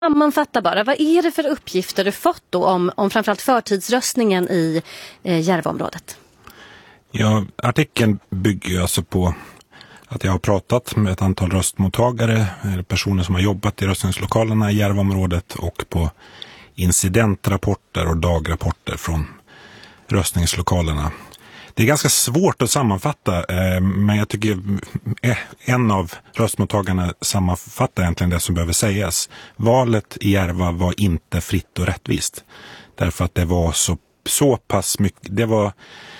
Sammanfatta bara, vad är det för uppgifter du fått då om framförallt förtidsröstningen i Järvaområdet? Ja, artikeln bygger alltså på att jag har pratat med ett antal röstmottagare, personer som har jobbat i röstningslokalerna i Järvaområdet och på incidentrapporter och dagrapporter från röstningslokalerna. Det är ganska svårt att sammanfatta, men jag tycker en av röstmottagarna sammanfattar egentligen det som behöver sägas. Valet i Järva var inte fritt och rättvist. Därför att det var så pass mycket, det var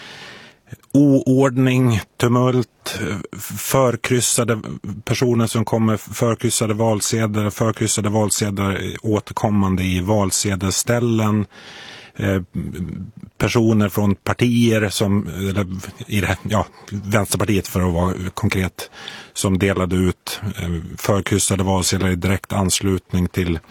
oordning, tumult, förkryssade personer som kom med förkryssade valsedlar återkommande i valsedelställen. Personer från partier som, Vänsterpartiet för att vara konkret, som delade ut förkryssade valsedlar i direkt anslutning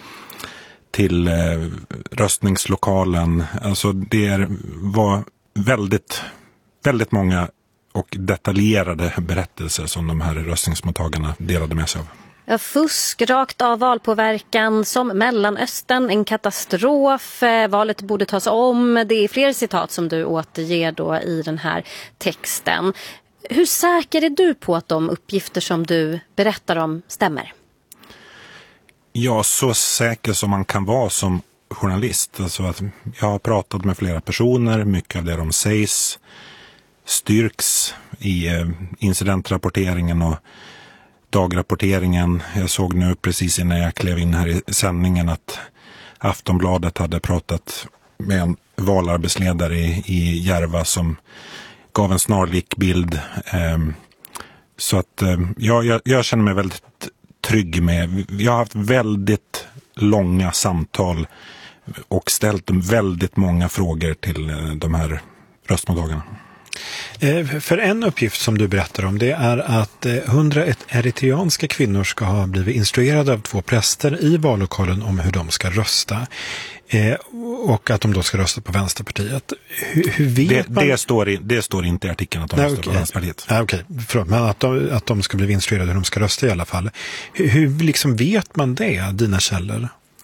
till röstningslokalen. Alltså det var väldigt, väldigt många och detaljerade berättelser som de här röstningsmottagarna delade med sig av. Fusk, rakt av valpåverkan som Mellanöstern, en katastrof, valet borde tas om. Det är fler citat som du återger då i den här texten. Hur säker är du på att de uppgifter som du berättar om stämmer? Ja, så säker som man kan vara som journalist. Alltså att jag har pratat med flera personer, mycket av det de sägs styrks i incidentrapporteringen och dagrapporteringen. Jag såg nu precis innan jag klev in här i sändningen att Aftonbladet hade pratat med en valarbetsledare i Järva som gav en snarlik bild. Så att jag känner mig väldigt trygg med. Jag har haft väldigt långa samtal och ställt väldigt många frågor till de här röstmottagarna. För en uppgift som du berättar om, det är att 100 eritreanska kvinnor ska ha blivit instruerade av 2 präster i vallokalen om hur de ska rösta. Och att de då ska rösta på Vänsterpartiet. Hur vet man? Det står inte i artikeln att de röstar på Vänsterpartiet. Okej. Men att de ska bli instruerade hur de ska rösta i alla fall. Hur liksom vet man det, dina källor?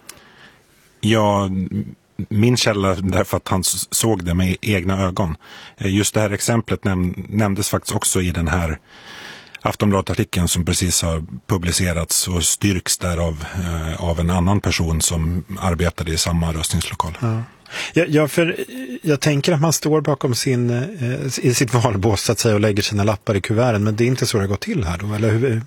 Ja, min källa, därför att han såg det med egna ögon. Just det här exemplet nämndes faktiskt också i den här Aftonbladet-artikeln som precis har publicerats och styrks där av en annan person som arbetade i samma röstningslokal. Ja, för jag tänker att man står bakom i sitt valbås så att säga, och lägger sina lappar i kuverten, men det är inte så det går till här då, eller hur?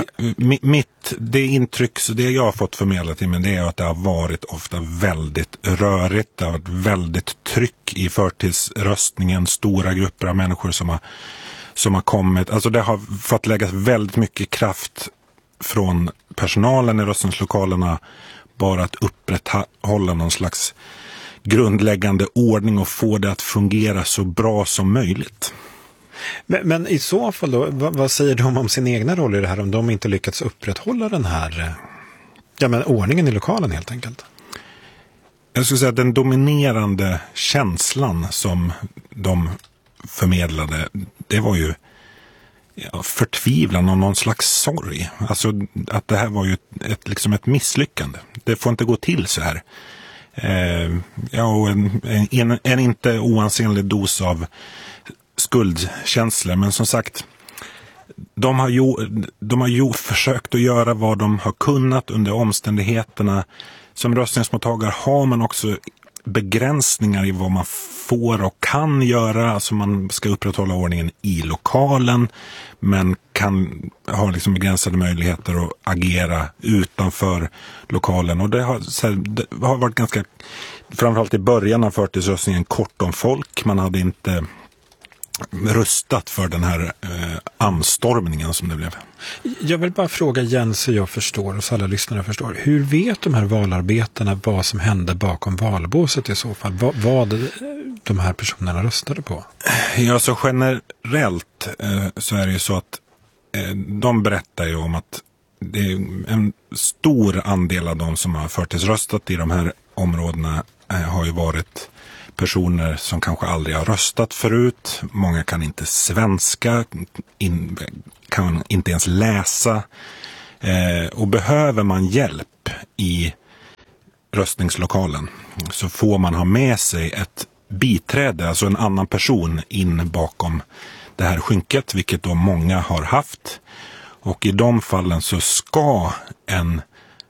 Det intryck, så det jag har fått förmedlat till mig, det är att det har varit ofta väldigt rörigt, det har varit väldigt tryck i förtidsröstningen, stora grupper av människor som har kommit, alltså det har fått läggas väldigt mycket kraft från personalen i röstningslokalerna bara att upprätthålla någon slags grundläggande ordning och få det att fungera så bra som möjligt. Men i så fall då, vad säger de om sin egna roll i det här, om de inte lyckats upprätthålla den här ordningen i lokalen helt enkelt? Jag skulle säga att den dominerande känslan som de förmedlade, det var ju förtvivlan och någon slags sorg. Alltså att det här var ju ett misslyckande. Det får inte gå till så här. Och en inte oansenlig dos av skuldkänslor, men som sagt de har försökt att göra vad de har kunnat under omständigheterna. Som röstningsmottagare har man också begränsningar i vad man får och kan göra. Alltså man ska upprätthålla ordningen i lokalen, men kan ha begränsade möjligheter att agera utanför lokalen. Och det har varit ganska, framförallt i början av förtidsröstningen, kort om folk. Man hade inte rustat för den här anstormningen som det blev. Jag vill bara fråga Jens så jag förstår och så alla lyssnare förstår. Hur vet de här valarbetarna vad som hände bakom valbåset i så fall? Vad de här personerna röstade på? Ja, så generellt så är det ju så att de berättar ju om att det är en stor andel av de som har förtidsröstat i de här områdena har ju varit personer som kanske aldrig har röstat förut. Många kan inte svenska, kan inte ens läsa. Och behöver man hjälp i röstningslokalen så får man ha med sig ett biträde, alltså en annan person in bakom det här skynket, vilket då många har haft. Och i de fallen så ska en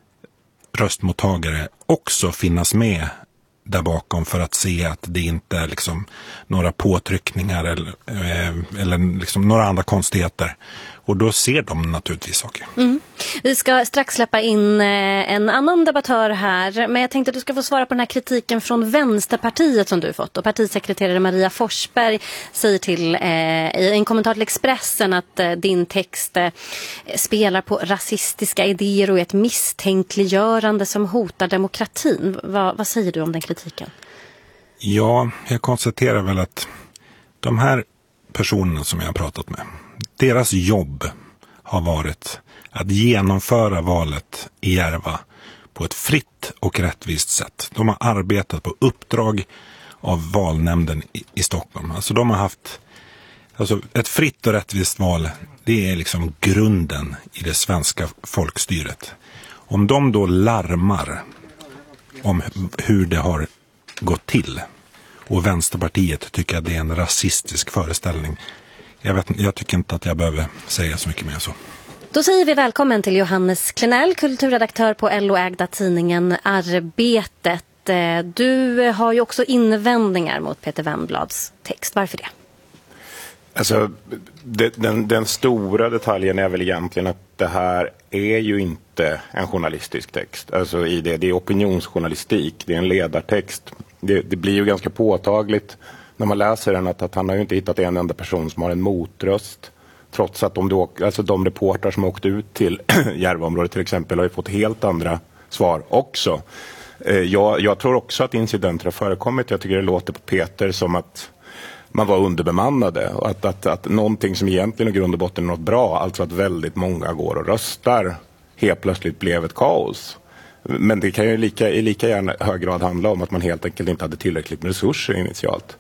röstmottagare också finnas med där bakom för att se att det inte är liksom några påtryckningar eller liksom några andra konstigheter. Och då ser de naturligtvis saker. Vi ska strax släppa in en annan debattör här. Men jag tänkte att du ska få svara på den här kritiken från Vänsterpartiet som du fått. Och partisekreterare Maria Forsberg säger till i en kommentar till Expressen att din text spelar på rasistiska idéer och är ett misstänkliggörande som hotar demokratin. Vad säger du om den kritiken? Ja, jag konstaterar väl att de här personerna som jag har pratat med, deras jobb har varit att genomföra valet i Järva på ett fritt och rättvist sätt. De har arbetat på uppdrag av valnämnden i Stockholm. Alltså de har haft ett fritt och rättvist val, det är liksom grunden i det svenska folkstyret. Om de då larmar om hur det har gått till och Vänsterpartiet tycker att det är en rasistisk föreställning, jag tycker inte att jag behöver säga så mycket mer så. Då säger vi välkommen till Johannes Klenell, kulturredaktör på LO-ägda tidningen Arbetet. Du har ju också invändningar mot Peter Wennblads text. Varför det? Alltså, den stora detaljen är väl egentligen att det här är ju inte en journalistisk text. Alltså det är opinionsjournalistik, det är en ledartext. Det blir ju ganska påtagligt när man läser den att han har ju inte hittat en enda person som har en motröst. Trots att de reportrar som har åkt ut till Järvaområdet till exempel har ju fått helt andra svar också. Jag tror också att incidenter har förekommit. Jag tycker det låter på Peter som att man var underbemannade och att någonting som egentligen i grund och botten är något bra, alltså att väldigt många går och röstar, helt plötsligt blev ett kaos. Men det kan ju i lika gärna hög grad handla om att man helt enkelt inte hade tillräckligt med resurser initialt.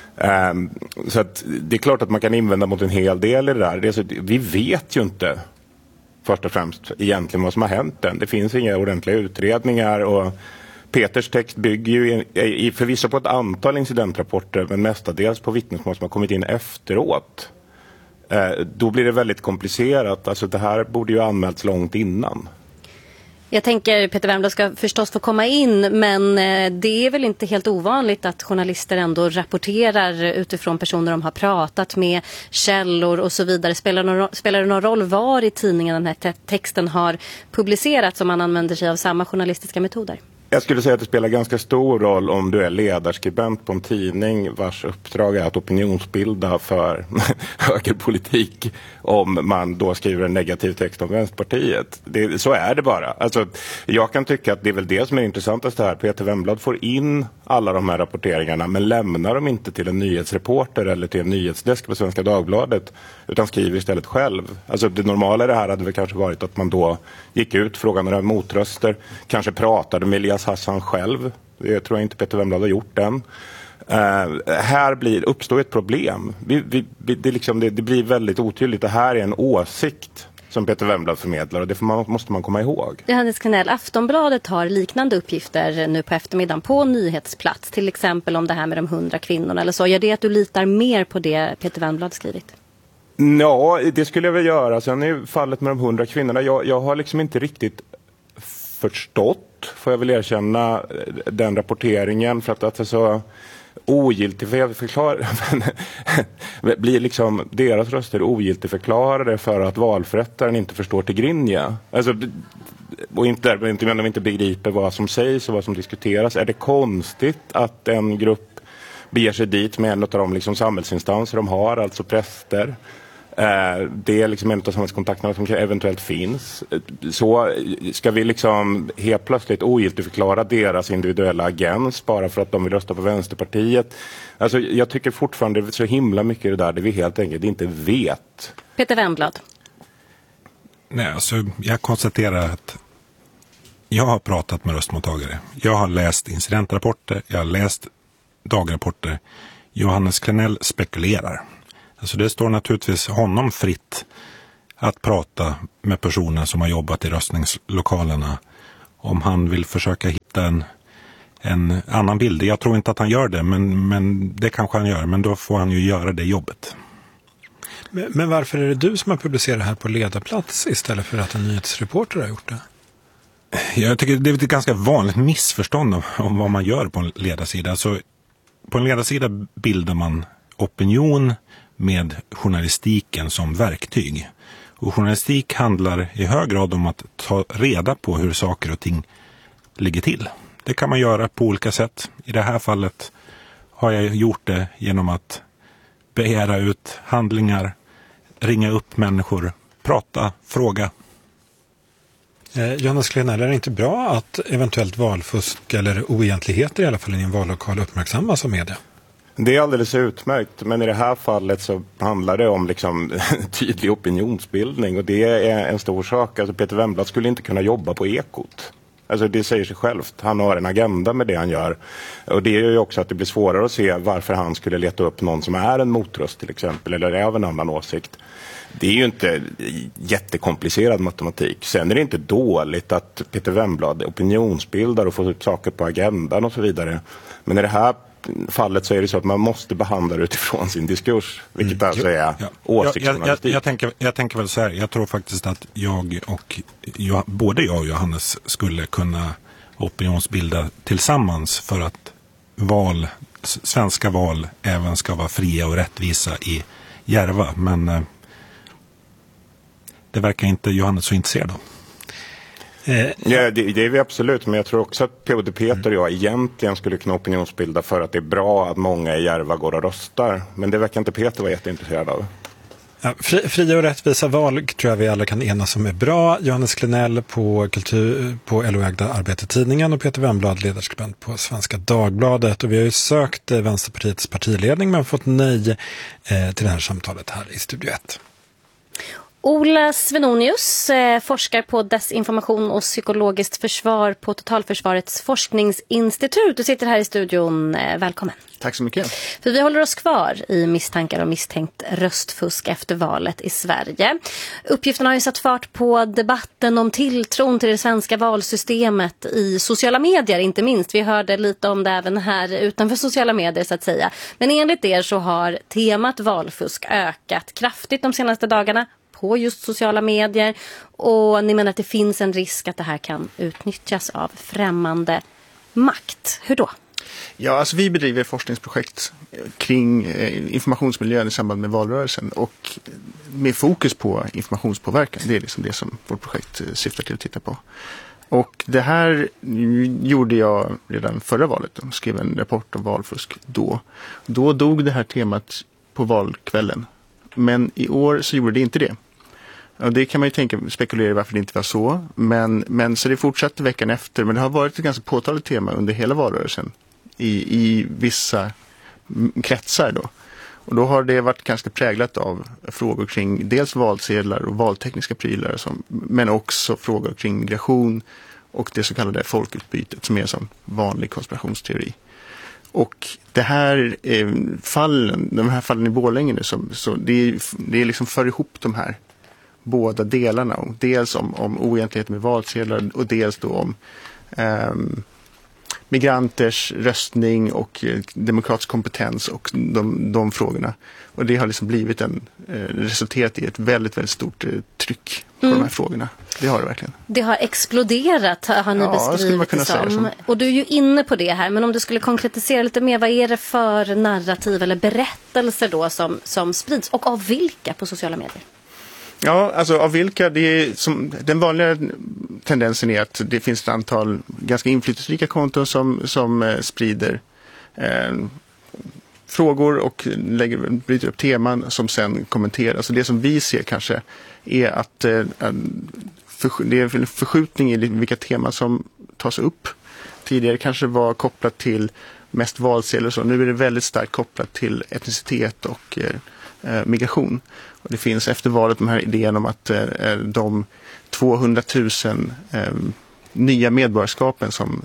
Så att det är klart att man kan invända mot en hel del i det där. Vi vet ju inte först och främst egentligen vad som har hänt än. Det finns inga ordentliga utredningar och Peters text bygger ju förvisso på ett antal incidentrapporter men mestadels på vittnesmål som har kommit in efteråt. Då blir det väldigt komplicerat. Alltså det här borde ju anmälts långt innan. Jag tänker Peter Wennblad ska förstås få komma in, men det är väl inte helt ovanligt att journalister ändå rapporterar utifrån personer de har pratat med, källor och så vidare. Spelar det någon roll var i tidningen den här texten har publicerats om man använder sig av samma journalistiska metoder? Jag skulle säga att det spelar ganska stor roll om du är ledarskribent på en tidning vars uppdrag är att opinionsbilda för högerpolitik om man då skriver en negativ text om Vänsterpartiet. Så är det bara. Alltså, jag kan tycka att det är väl det som är intressantast här. Peter Wennblad får in alla de här rapporteringarna men lämnar dem inte till en nyhetsreporter eller till en nyhetsdesk på Svenska Dagbladet utan skriver istället själv. Alltså det normala i det här hade väl kanske varit att man då gick ut, frågade några motröster, kanske pratade med Elias Hassan själv. Det tror jag inte Peter Wennblad har gjort än. Här uppstår ett problem. Det blir väldigt otydligt. Det här är en åsikt som Peter Wennblad förmedlar och det måste man komma ihåg. Johannes Klenell, Aftonbladet har liknande uppgifter nu på eftermiddagen på nyhetsplats. Till exempel om det här med de 100 kvinnorna eller så. Gör det att du litar mer på det Peter Wennblad skrivit? Ja, det skulle jag väl göra. Sen är fallet med de 100 kvinnorna. Jag har liksom inte riktigt förstått, får jag väl erkänna, den rapporteringen för att så ogiltigförklarade blir liksom deras röster ogiltigförklarade för att valförrättaren inte förstår till Grinja. Alltså, och inte begriper vad som sägs och vad som diskuteras. Är det konstigt att en grupp beger sig dit med en av de liksom samhällsinstanser de har, alltså präster? Det är liksom en av samhällskontakterna som eventuellt finns. Så ska vi liksom helt plötsligt ogiltigförklara deras individuella agens bara för att de vill rösta på Vänsterpartiet. Alltså jag tycker fortfarande det är så himla mycket i det där det vi helt enkelt inte vet. Peter Wennblad. Nej, alltså jag konstaterar att jag har pratat med röstmottagare. Jag har läst incidentrapporter, jag har läst dagrapporter. Johannes Klenell spekulerar. Alltså det står naturligtvis honom fritt att prata med personer som har jobbat i röstningslokalerna om han vill försöka hitta en annan bild. Jag tror inte att han gör det, men det kanske han gör. Men då får han ju göra det jobbet. Men varför är det du som har publicerat det här på ledarplats istället för att en nyhetsreporter har gjort det? Jag tycker det är ett ganska vanligt missförstånd om vad man gör på en ledarsida. Alltså, på en ledarsida bildar man opinion med journalistiken som verktyg. Och journalistik handlar i hög grad om att ta reda på hur saker och ting ligger till. Det kan man göra på olika sätt. I det här fallet har jag gjort det genom att begära ut handlingar, ringa upp människor, prata, fråga. Johannes Klenell, är det inte bra att eventuellt valfusk eller oegentligheter i alla fall i en vallokal uppmärksammas av media? Det är alldeles utmärkt, men i det här fallet så handlar det om liksom tydlig opinionsbildning, och det är en stor sak. Alltså Peter Wemblad skulle inte kunna jobba på Ekot. Alltså det säger sig självt. Han har en agenda med det han gör. Och det gör ju också att det blir svårare att se varför han skulle leta upp någon som är en motröst till exempel, eller är av en annan åsikt. Det är ju inte jättekomplicerad matematik. Sen är det inte dåligt att Peter Wemblad opinionsbildar och får ut saker på agendan och så vidare. Men i det här fallet så är det så att man måste behandla det utifrån sin diskurs, vilket alltså är åsiktsjournalistik. Jag tänker väl så här, jag tror faktiskt att både jag och Johannes skulle kunna opinionsbilda tillsammans för att svenska val även ska vara fria och rättvisa i Järva, men det verkar inte Johannes så intresserad av. Ja, det är vi absolut, men jag tror också att både Peter och jag egentligen skulle kunna opinionsbilda för att det är bra att många i Järva går och röstar. Men det verkar inte Peter vara jätteintresserad av. Ja, fria och rättvisa val tror jag vi alla kan enas om är bra. Johannes Klenell på LO-ägda Arbetet-tidningen och Peter Wemblad, ledarskribent på Svenska Dagbladet. Och vi har ju sökt Vänsterpartiets partiledning men fått nej till det här samtalet här i Studio 1. Ola Svenonius forskar på desinformation och psykologiskt försvar på Totalförsvarets forskningsinstitut. Du sitter här i studion. Välkommen. Tack så mycket. För vi håller oss kvar i misstankar om misstänkt röstfusk efter valet i Sverige. Uppgifterna har ju satt fart på debatten om tilltron till det svenska valsystemet i sociala medier, inte minst. Vi hörde lite om det även här utanför sociala medier så att säga. Men enligt er så har temat valfusk ökat kraftigt de senaste dagarna på just sociala medier, och ni menar att det finns en risk att det här kan utnyttjas av främmande makt. Hur då? Ja, alltså vi bedriver forskningsprojekt kring informationsmiljön i samband med valrörelsen och med fokus på informationspåverkan. Det är liksom det som vårt projekt syftar till att titta på. Och det här gjorde jag redan förra valet och skrev en rapport om valfusk då. Då dog det här temat på valkvällen. Men i år så gjorde det inte det. Och det kan man ju spekulera varför det inte var så. Men så det fortsatte veckan efter. Men det har varit ett ganska påtagligt tema under hela valrörelsen. I vissa kretsar då. Och då har det varit ganska präglat av frågor kring dels valsedlar och valtekniska prylar. Men också frågor kring migration och det så kallade folkutbytet som är en sån vanlig konspirationsteori. Och de här fallen i Borlänge nu, så det är liksom för ihop de här båda delarna. Dels om oegentligheter med valsedlar och dels då om migranters röstning och demokratisk kompetens och de frågorna. Och det har liksom blivit resulterat i ett väldigt, väldigt stort tryck på de här frågorna. Det har det verkligen. Det har exploderat, har ni beskrivit det som. Och du är ju inne på det här, men om du skulle konkretisera lite mer, vad är det för narrativ eller berättelser då som sprids, och av vilka på sociala medier? Ja, alltså av vilka, den vanliga tendensen är att det finns ett antal ganska inflytelserika konton som sprider frågor och bryter upp teman som sen kommenteras. Och det som vi ser kanske är att det är en förskjutning i vilka teman som tas upp. Tidigare kanske var kopplat till mest valsedlar och så. Nu är det väldigt starkt kopplat till etnicitet och migration. Och det finns efter valet de här idén om att de 200 000 nya medborgarskapen som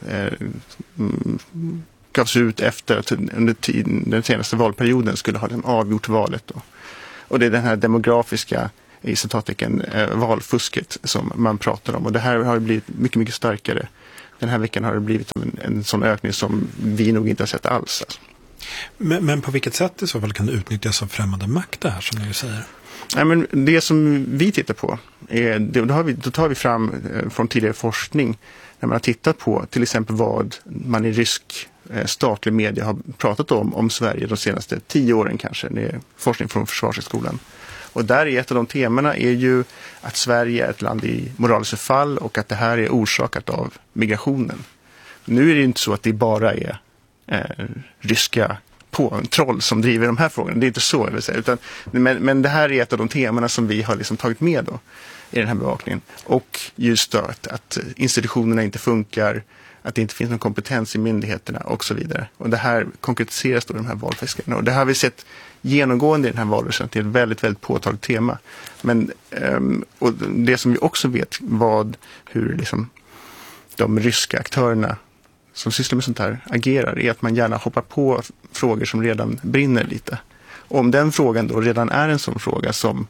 gavs ut efter att under den senaste valperioden skulle ha avgjort valet då. Och det är den här demografiska i citattecken valfusket som man pratar om. Och det här har blivit mycket, mycket starkare den här veckan har det blivit en sån ökning som vi nog inte har sett alls. Alltså. Men på vilket sätt i så fall kan det utnyttjas av främmande makt det här som ni säger? Nej, men det som vi tittar på, då tar vi fram från tidigare forskning när man har tittat på till exempel vad man i rysk statlig media har pratat om Sverige de senaste 10 åren kanske. Det är forskning från Försvarshögskolan. Och där är ett av de temana är ju att Sverige är ett land i moraliskt förfall och att det här är orsakat av migrationen. Nu är det inte så att det bara är ryska troll som driver de här frågorna. Det är inte så jag vill säga. Men det här är ett av de temana som vi har liksom tagit med då i den här bevakningen. Och just då att institutionerna inte funkar, att det inte finns någon kompetens i myndigheterna och så vidare. Och det här konkretiseras då i de här valfiskarna. Och det har vi sett genomgående i den här valrörelsen till ett väldigt, väldigt påtagligt tema. Men och det som vi också vet hur liksom de ryska aktörerna som sysslar med sånt här agerar är att man gärna hoppar på frågor som redan brinner lite. Och om den frågan då redan är en sån fråga som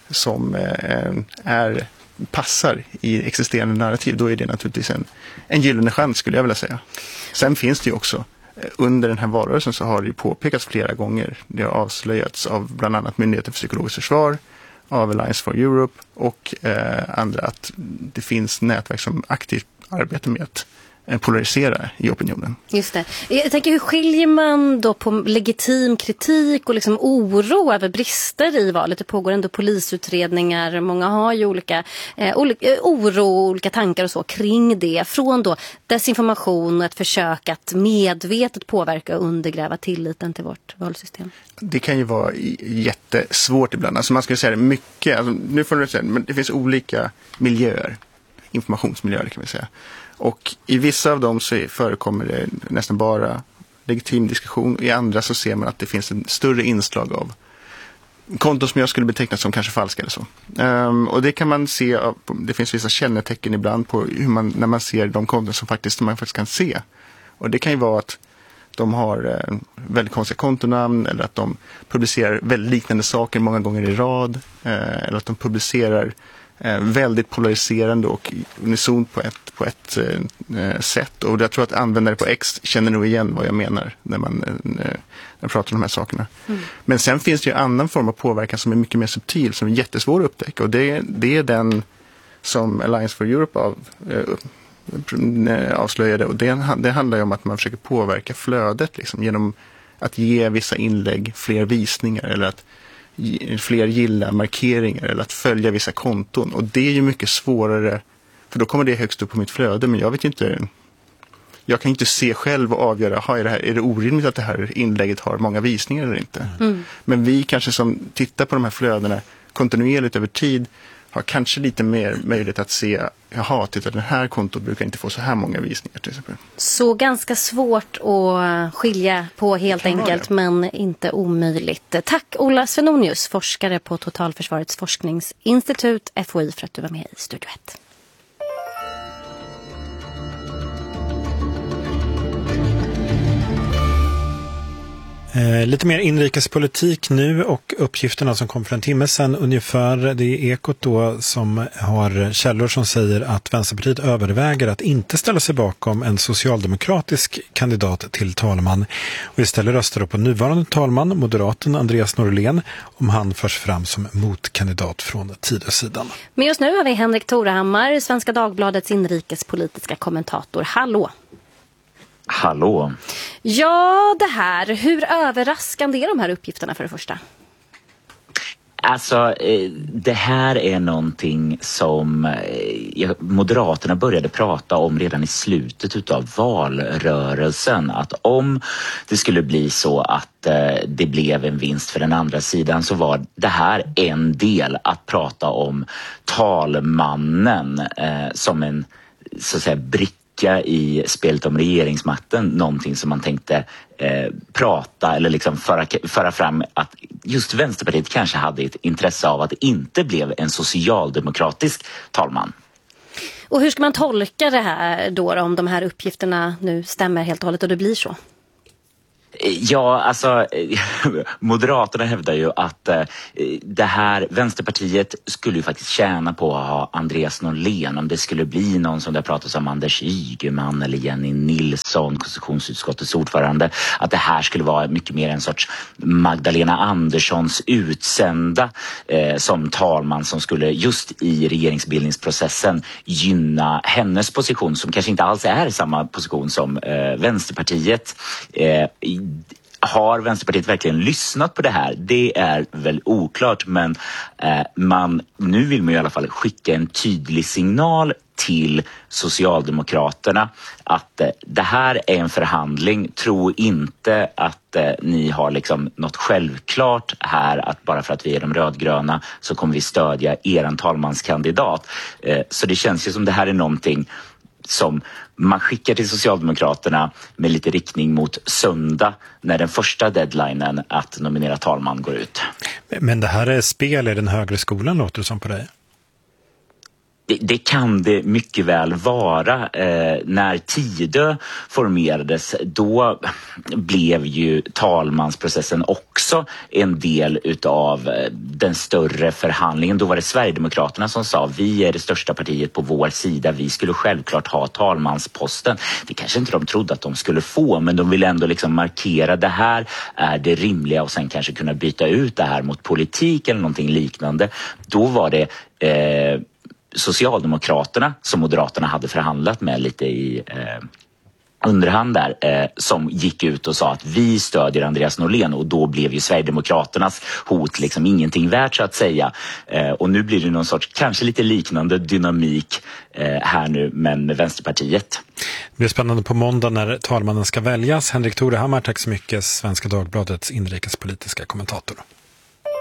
passar i existerande narrativ, då är det naturligtvis en gyllene chans skulle jag vilja säga. Sen finns det ju också, under den här valrörelsen så har det ju påpekats flera gånger, det har avslöjats av bland annat Myndigheten för psykologiskt försvar, av Alliance for Europe och andra att det finns nätverk som aktivt arbetar med att polarisera i opinionen. Just det. Jag tänker, hur skiljer man då på legitim kritik och liksom oro över brister i valet? Det pågår ändå polisutredningar, många har ju olika oro och olika tankar och så kring det, från då desinformation och ett försök att medvetet påverka och undergräva tilliten till vårt valsystem. Det kan ju vara jättesvårt ibland. Alltså man ska säga det mycket, alltså nu får du säga, men det finns olika miljöer, informationsmiljöer kan vi säga. Och i vissa av dem så förekommer det nästan bara legitim diskussion. I andra så ser man att det finns en större inslag av konton som jag skulle beteckna som kanske falska eller så. Och det kan man se, det finns vissa kännetecken ibland på hur när man ser de konton som man faktiskt kan se. Och det kan ju vara att de har väldigt konstiga kontonamn eller att de publicerar väldigt liknande saker många gånger i rad. Eller att de publicerar väldigt polariserande och unisont på ett sätt. Och jag tror att användare på X känner nog igen vad jag menar när man pratar om de här sakerna. Mm. Men sen finns det ju annan form av påverkan som är mycket mer subtil, som är jättesvår att upptäcka. Och det är den som Alliance for Europe avslöjade. Och det handlar ju om att man försöker påverka flödet liksom, genom att ge vissa inlägg fler visningar eller att fler gilla markeringar eller att följa vissa konton. Och det är ju mycket svårare, för då kommer det högst upp på mitt flöde, men jag kan inte se själv och avgöra, är det orimligt att det här inlägget har många visningar eller inte. Mm. Men vi kanske som tittar på de här flödena kontinuerligt över tid har kanske lite mer möjlighet att se, titta, den här kontot brukar inte få så här många visningar till exempel. Så ganska svårt att skilja på helt enkelt, men inte omöjligt. Tack Ola Svenonius, forskare på Totalförsvarets forskningsinstitut FOI, för att du var med i Studio 1. Lite mer inrikespolitik nu, och uppgifterna som kom för en timme sedan ungefär, det är Ekot då som har källor som säger att Vänsterpartiet överväger att inte ställa sig bakom en socialdemokratisk kandidat till talman och istället röstar då på nuvarande talman, moderaten Andreas Norlén, om han förs fram som motkandidat från Tidösidan. Med oss nu har vi Henrik Torehammar, Svenska Dagbladets inrikespolitiska kommentator. Hallå! Hallå. Ja, det här. Hur överraskande är de här uppgifterna för det första? Alltså, det här är någonting som Moderaterna började prata om redan i slutet av valrörelsen. Att om det skulle bli så att det blev en vinst för den andra sidan, så var det här en del att prata om talmannen som en, så att säga, bricka i spelet om regeringsmakten, någonting som man tänkte prata eller liksom föra fram att just Vänsterpartiet kanske hade ett intresse av att det inte blev en socialdemokratisk talman. Och hur ska man tolka det här då, om de här uppgifterna nu stämmer helt och hållet och det blir så? Ja, alltså Moderaterna hävdar ju att det här Vänsterpartiet skulle ju faktiskt tjäna på att ha Andreas Norlén om det skulle bli någon som det pratas om Anders Ygeman eller Jenny Nilsson, konstitutionsutskottets ordförande, att det här skulle vara mycket mer en sorts Magdalena Anderssons utsända som talman som skulle just i regeringsbildningsprocessen gynna hennes position som kanske inte alls är samma position som Vänsterpartiet. Har Vänsterpartiet verkligen lyssnat på det här? Det är väl oklart, men nu vill man i alla fall skicka en tydlig signal till Socialdemokraterna att det här är en förhandling. Tro inte att ni har liksom något självklart här, att bara för att vi är de rödgröna så kommer vi stödja eran talmanskandidat. Så det känns ju som det här är någonting som man skickar till Socialdemokraterna med lite riktning mot söndag när den första deadlinen att nominera talman går ut. Men det här är spel i den högre skolan, låter det som på dig? Det kan det mycket väl vara. När Tidö formerades, då blev ju talmansprocessen också en del utav den större förhandlingen. Då var det Sverigedemokraterna som sa vi är det största partiet på vår sida. Vi skulle självklart ha talmansposten. Det kanske inte de trodde att de skulle få, men de ville ändå liksom markera det här är det rimliga och sen kanske kunna byta ut det här mot politik eller någonting liknande. Då var det Socialdemokraterna som Moderaterna hade förhandlat med lite i underhand där som gick ut och sa att vi stödjer Andreas Norlén, och då blev ju Sverigedemokraternas hot liksom ingenting värt så att säga. Och nu blir det någon sorts kanske lite liknande dynamik här nu, men med Vänsterpartiet. Det blir spännande på måndag när talmannen ska väljas. Henrik Torehammar, tack så mycket, Svenska Dagbladets inrikespolitiska kommentator.